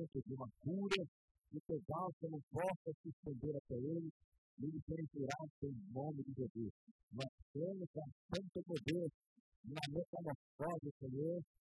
livramento, de uma cura, e que você não possa se estender até ele, ele permitirá em nome de Jesus. Nós temos tanto poder na metamorfose, Senhor,